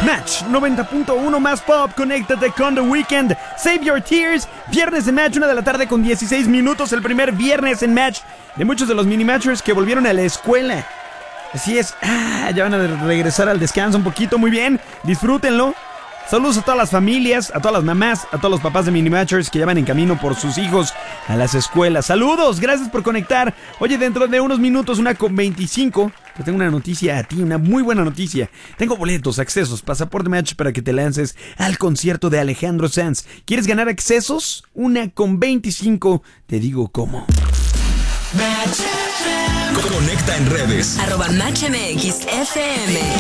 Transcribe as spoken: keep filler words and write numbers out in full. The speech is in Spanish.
Match noventa punto uno más pop, conéctate con The Weeknd. Save Your Tears, viernes en Match, una de la tarde con dieciséis minutos, el primer viernes en Match de muchos de los mini-matchers que volvieron a la escuela. Así es, ah, ya van a regresar al descanso un poquito, muy bien, disfrútenlo. Saludos a todas las familias, a todas las mamás, a todos los papás de mini-matchers que ya van en camino por sus hijos a las escuelas. Saludos, gracias por conectar. Oye, dentro de unos minutos, una con veinticinco, te tengo una noticia a ti, una muy buena noticia. Tengo boletos, accesos, pasaporte Match para que te lances al concierto de Alejandro Sanz. ¿Quieres ganar accesos? Una con veinticinco, te digo cómo. Match. Conecta en redes. Arroba Match M X F M.